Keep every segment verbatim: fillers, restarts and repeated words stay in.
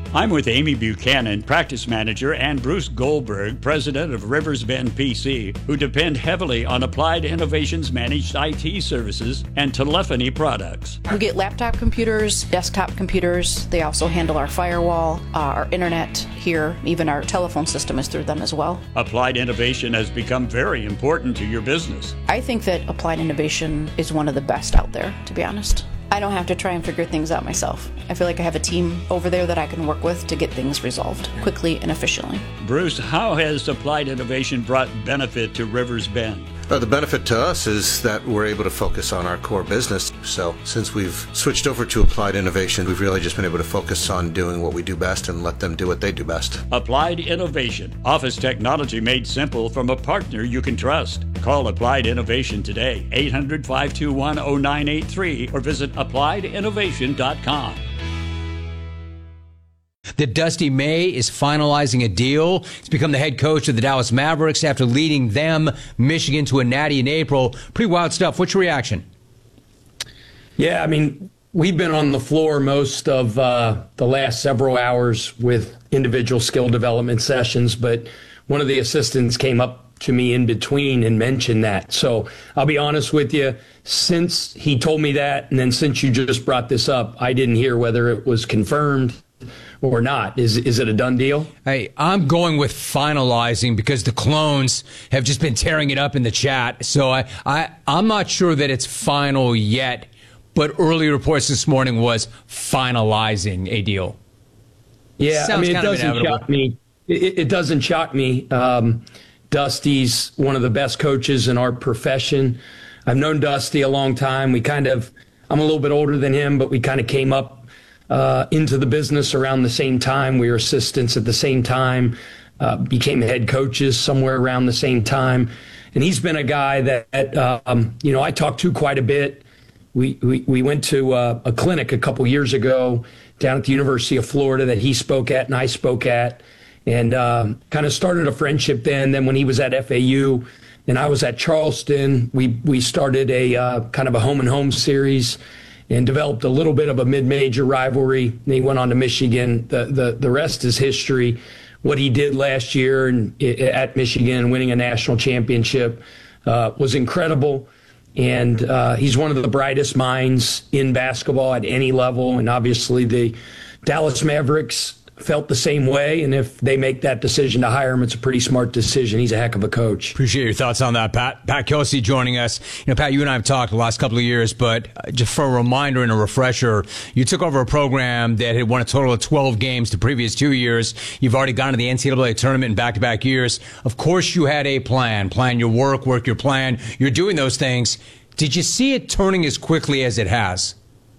I'm with Amy Buchanan, practice manager, and Bruce Goldberg, president of Rivers Bend P C, who depend heavily on Applied Innovations managed I T services and telephony products. We get laptop computers, desktop computers. They also handle our firewall, uh, our internet here, even our telephone system is through them as well. Applied Innovation has become very important to your business. I think that Applied Innovation is one of the best out there, to be honest. I don't have to try and figure things out myself. I feel like I have a team over there that I can work with to get things resolved quickly and efficiently. Bruce, how has Applied Innovation brought benefit to Rivers Bend? Uh, the benefit to us is that we're able to focus on our core business. So since we've switched over to Applied Innovation, we've really just been able to focus on doing what we do best and let them do what they do best. Applied Innovation. Office technology made simple from a partner you can trust. Call Applied Innovation today, eight hundred, five two one, zero nine eight three, or visit applied innovation dot com. That Dusty May is finalizing a deal. He's become the head coach of the Dallas Mavericks after leading them, Michigan, to a natty in April. Pretty wild stuff. What's your reaction? Yeah, I mean, we've been on the floor most of uh, the last several hours with individual skill development sessions, but one of the assistants came up to me in between and mentioned that. So I'll be honest with you, since he told me that, and then since you just brought this up, I didn't hear whether it was confirmed or not. Is is it a done deal? Hey, I'm going with finalizing because the clones have just been tearing it up in the chat. So I, I, I'm not sure that it's final yet, but early reports this morning was finalizing a deal. Yeah, Sounds I mean, it kind of doesn't inevitable. shock me. It, it doesn't shock me. Um, Dusty's one of the best coaches in our profession. I've known Dusty a long time. We kind of, I'm a little bit older than him, but we kind of came up Uh, into the business around the same time. We were assistants at the same time, uh, became head coaches somewhere around the same time. And he's been a guy that, um, you know, I talked to quite a bit. We, we, we went to uh, a clinic a couple years ago down at the University of Florida that he spoke at and I spoke at, and um, kind of started a friendship then. Then when he was at F A U and I was at Charleston, we, we started a uh, kind of a home and home series and developed a little bit of a mid-major rivalry. And he went on to Michigan. The, the, the rest is history. What he did last year and at Michigan, winning a national championship, uh, was incredible. And uh, he's one of the brightest minds in basketball at any level. And obviously the Dallas Mavericks felt the same way, and if they make that decision to hire him, it's a pretty smart decision. He's a heck of a coach. Appreciate your thoughts on that, Pat. Pat Kelsey joining us. You know, Pat, you and I have talked the last couple of years, but just for a reminder and a refresher, you took over a program that had won a total of twelve games the previous two years. You've already gone to the N C double A tournament in back-to-back years. Of course, you had a plan. Plan your work, work your plan. You're doing those things. Did you see it turning as quickly as it has?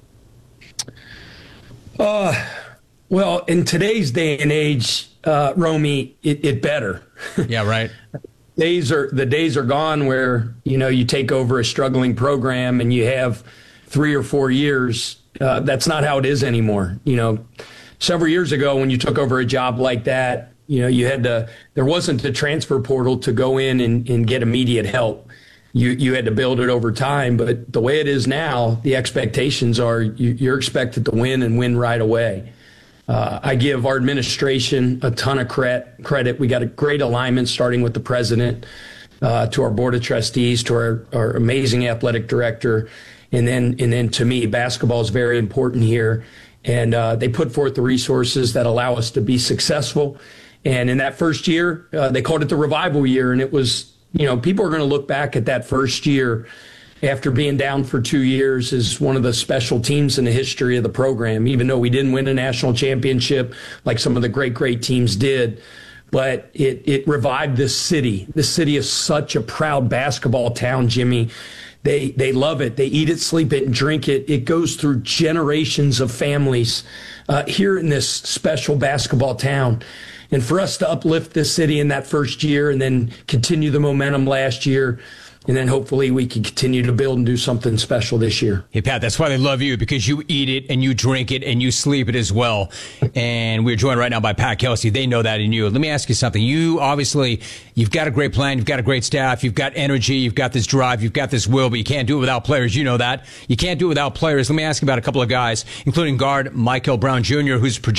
Uh... Well, in today's day and age, uh, Romy, it, it better. Yeah, right. days are the days are gone where, you know, you take over a struggling program and you have three or four years. Uh, that's not how it is anymore. You know, several years ago when you took over a job like that, you know, you had to, there wasn't a transfer portal to go in and, and get immediate help. You you had to build it over time. But the way it is now, the expectations are you, you're expected to win and win right away. Uh, I give our administration a ton of credit. Credit. We got a great alignment, starting with the president, uh, to our board of trustees, to our, our amazing athletic director, and then and then to me, basketball is very important here. And uh, they put forth the resources that allow us to be successful. And in that first year, uh, they called it the revival year, and it was, you know, people are going to look back at that first year after being down for two years as one of the special teams in the history of the program, even though we didn't win a national championship like some of the great, great teams did. But it, it revived this city. This city is such a proud basketball town, Jimmy. They they love it. They eat it, sleep it, and drink it. It goes through generations of families uh, here in this special basketball town. And for us to uplift this city in that first year and then continue the momentum last year, and then hopefully we can continue to build and do something special this year. Hey, Pat, that's why they love you, because you eat it and you drink it and you sleep it as well. And we're joined right now by Pat Kelsey. They know that in you. Let me ask you something. You obviously, you've got a great plan. You've got a great staff. You've got energy. You've got this drive. You've got this will, but you can't do it without players. You know that. You can't do it without players. Let me ask you about a couple of guys, including guard Michael Brown Junior, who's projected